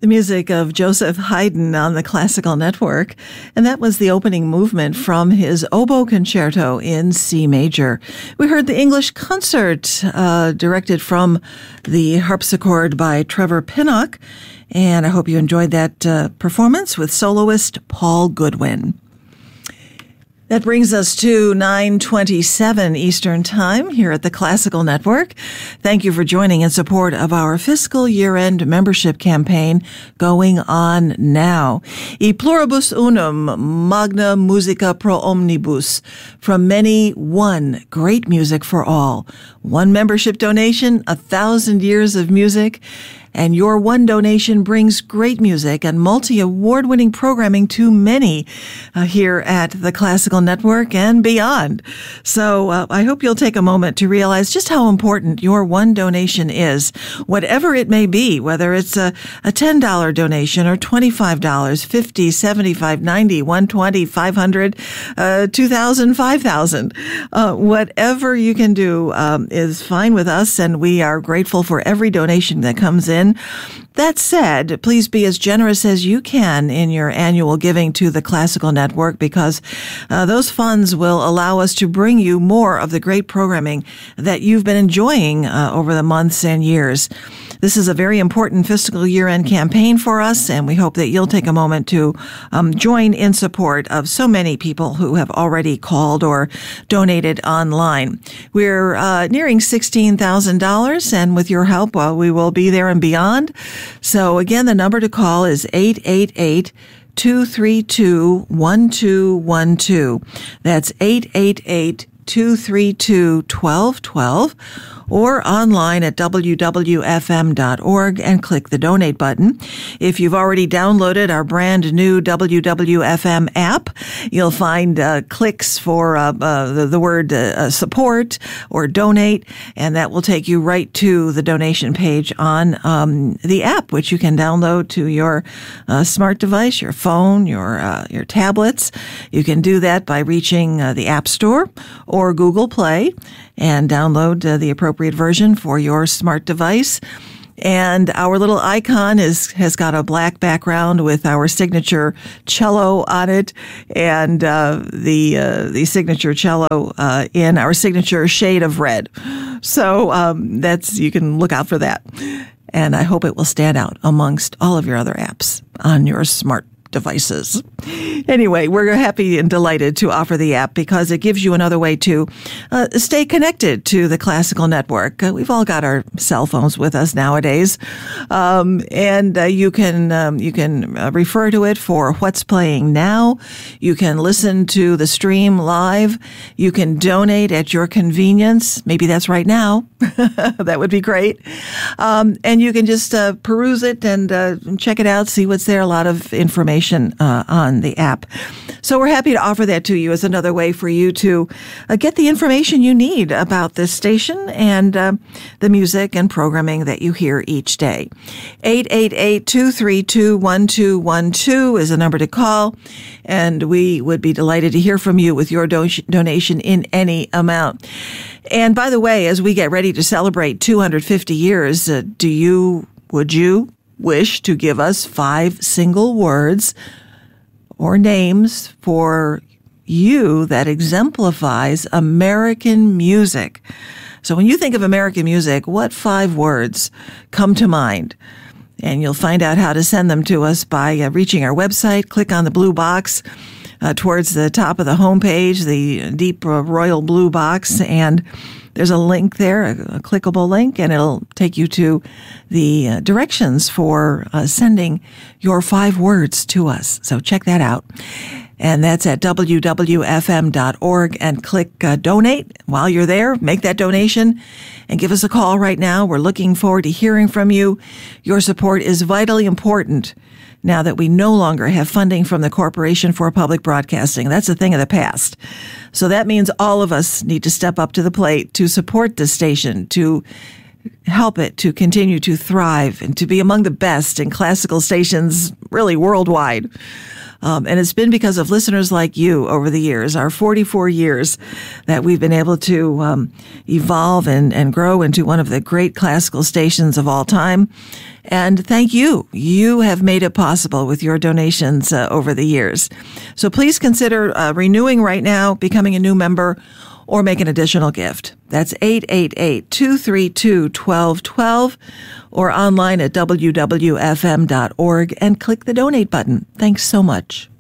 The music of Joseph Haydn on the Classical Network, and that was the opening movement from his oboe concerto in C major. We heard the English concert directed from the harpsichord by Trevor Pinnock, and I hope you enjoyed that performance with soloist Paul Goodwin. That brings us to 9:27 Eastern Time here at the Classical Network. Thank you for joining in support of our fiscal year-end membership campaign going on now. E pluribus unum, magna musica pro omnibus. From many, one, great music for all. One membership donation, 1,000 years of music. And your one donation brings great music and multi-award-winning programming to many here at the Classical Network and beyond. So I hope you'll take a moment to realize just how important your one donation is, whatever it may be, whether it's a $10 donation or $25, $50, $75, $90, $120, $500, $2,000, $5,000. Whatever you can do is fine with us, and we are grateful for every donation that comes in. That said, please be as generous as you can in your annual giving to the Classical Network, because those funds will allow us to bring you more of the great programming that you've been enjoying over the months and years. This is a very important fiscal year-end campaign for us, and we hope that you'll take a moment to join in support of so many people who have already called or donated online. We're nearing $16,000, and with your help, we will be there and beyond. So again, the number to call is 888-232-1212. That's 888-232-1212. Or online at wwfm.org and click the donate button. If you've already downloaded our brand new WWFM app, you'll find clicks for the word support or donate, and that will take you right to the donation page on the app, which you can download to your smart device, your phone, your tablets. You can do that by reaching the App Store or Google Play and download the appropriate version for your smart device. And our little icon has got a black background with our signature cello on it, and the signature cello in our signature shade of red. So you can look out for that. And I hope it will stand out amongst all of your other apps on your smart devices. Anyway, we're happy and delighted to offer the app because it gives you another way to stay connected to the Classical Network. We've all got our cell phones with us nowadays, and you can refer to it for what's playing now. You can listen to the stream live. You can donate at your convenience. Maybe that's right now. That would be great. And you can just peruse it and check it out, see what's there. A lot of information on the app. So we're happy to offer that to you as another way for you to get the information you need about this station and the music and programming that you hear each day. 888-232-1212 is a number to call, and we would be delighted to hear from you with your donation in any amount. And by the way, as we get ready to celebrate 250 years, would you wish to give us 5 single words or names for you that exemplifies American music? So when you think of American music, what 5 words come to mind? And you'll find out how to send them to us by reaching our website. Click on the blue box towards the top of the homepage, the deep royal blue box, and there's a link there, a clickable link, and it'll take you to the directions for sending your 5 words to us. So check that out. And that's at wwfm.org, and click donate. While you're there, make that donation and give us a call right now. We're looking forward to hearing from you. Your support is vitally important now that we no longer have funding from the Corporation for Public Broadcasting. That's a thing of the past. So that means all of us need to step up to the plate to support the station, to help it to continue to thrive and to be among the best in classical stations really worldwide. And it's been because of listeners like you over the years, our 44 years, that we've been able to evolve and grow into one of the great classical stations of all time. And thank you. You have made it possible with your donations over the years. So please consider renewing right now, becoming a new member, or make an additional gift. That's 888-232-1212 or online at wwfm.org and click the donate button. Thanks so much.